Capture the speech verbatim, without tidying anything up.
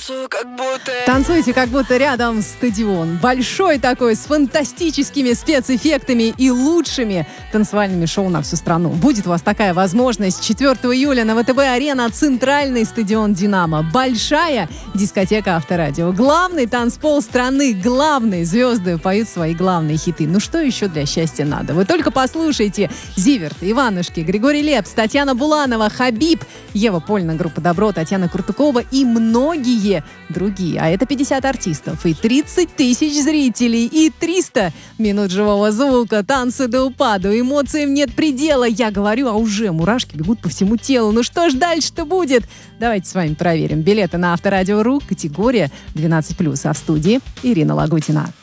Танцую, как будто... Танцуйте, как будто рядом стадион. Большой такой, с фантастическими спецэффектами и лучшими танцевальными шоу на всю страну. Будет у вас такая возможность. четвёртого июля на ВТБ-арена центральный стадион «Динамо». Большая дискотека Авторадио. Главный танцпол страны, главные звезды поют свои главные хиты. Ну что еще для счастья надо? Вы только послушайте. Зиверт, Иванушки, Григорий Лепс, Татьяна Буланова, Хабиб, Ева Польна, группа «Добро», Татьяна Куртукова и многие другие. А это пятьдесят артистов и тридцать тысяч зрителей, и триста минут живого звука, танцы до упаду, эмоциям нет предела. Я говорю, а уже мурашки бегут по всему телу. Ну что ж дальше-то будет? Давайте с вами проверим. Билеты на Авторадио.ру, категория двенадцать плюс. А в студии Ирина Лагутина.